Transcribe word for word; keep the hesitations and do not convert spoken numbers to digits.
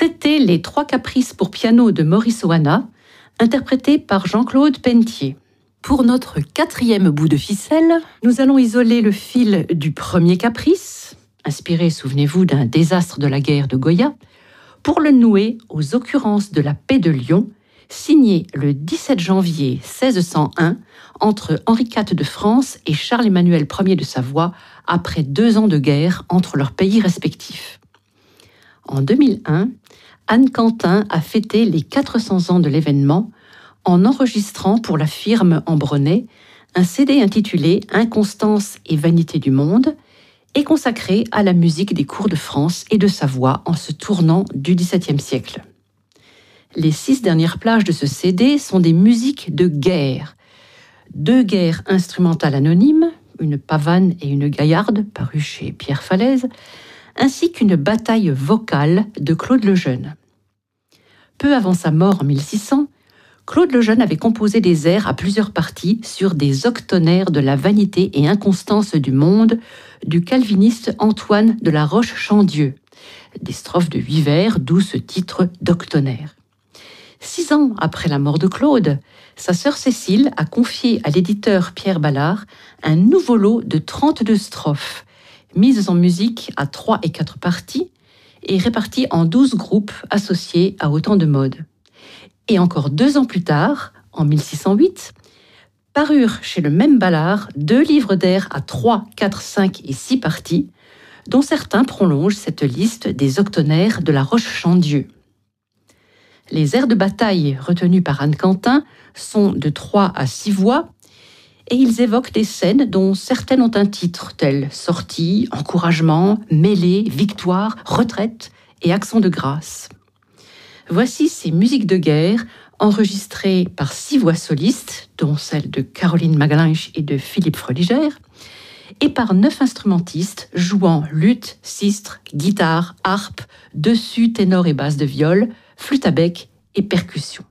C'était les trois caprices pour piano de Maurice Ohana, interprétés par Jean-Claude Pentier. Pour notre quatrième bout de ficelle, nous allons isoler le fil du premier caprice, inspiré, souvenez-vous, d'un désastre de la guerre de Goya, pour le nouer aux occurrences de la paix de Lyon, signé le dix-sept janvier seize cent un entre Henri quatre de France et Charles-Emmanuel Ier de Savoie, après deux ans de guerre entre leurs pays respectifs. En deux mille un, Anne Quentin a fêté les quatre cents ans de l'événement en enregistrant pour la firme Ambronay un C D intitulé « Inconstance et vanité du monde » et consacré à la musique des cours de France et de Savoie en ce tournant du dix-septième siècle. Les six dernières plages de ce C D sont des musiques de guerre. Deux guerres instrumentales anonymes, une pavane et une gaillarde, parues chez Pierre Falaise, ainsi qu'une bataille vocale de Claude Lejeune. Peu avant sa mort en mille six cents, Claude Lejeune avait composé des airs à plusieurs parties sur des octonaires de la vanité et inconstance du monde du calviniste Antoine de la Roche-Chandieu, des strophes de huit vers, d'où ce titre d'octonaire. Six ans après la mort de Claude, sa sœur Cécile a confié à l'éditeur Pierre Ballard un nouveau lot de trente-deux strophes, mises en musique à trois et quatre parties et réparties en douze groupes associés à autant de modes. Et encore deux ans plus tard, en mille six cent huit, parurent chez le même Ballard deux livres d'airs à trois, quatre, cinq et six parties, dont certains prolongent cette liste des octonaires de la Roche-Chandieu. Les airs de bataille retenus par Anne Quentin sont de trois à six voix et ils évoquent des scènes dont certaines ont un titre, tels sortie, encouragement, mêlée, victoire, retraite et accent de grâce. Voici ces musiques de guerre enregistrées par six voix solistes, dont celle de Caroline Magalinch et de Philippe Fröliger, et par neuf instrumentistes jouant luth, sistre, guitare, harpe, dessus, ténor et basse de viol, flûte à bec et percussion.